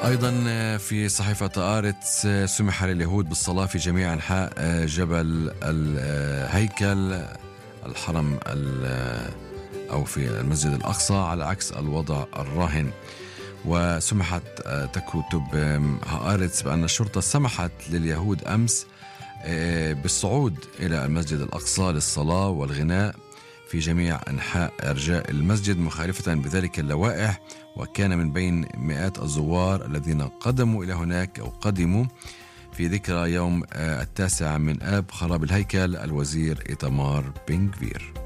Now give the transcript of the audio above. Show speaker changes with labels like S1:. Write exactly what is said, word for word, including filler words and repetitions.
S1: أيضا في صحيفة آرتس سمح لليهود بالصلاة في جميع أنحاء جبل الهيكل الحرم أو في المسجد الأقصى على عكس الوضع الراهن. وسمحت تكتب آرتس بأن الشرطة سمحت لليهود أمس بالصعود إلى المسجد الأقصى للصلاة والغناء في جميع أنحاء أرجاء المسجد مخالفة بذلك اللوائح. وكان من بين مئات الزوار الذين قدموا إلى هناك أو قدموا في ذكرى يوم التاسع من آب خراب الهيكل الوزير إيتمار بن غفير.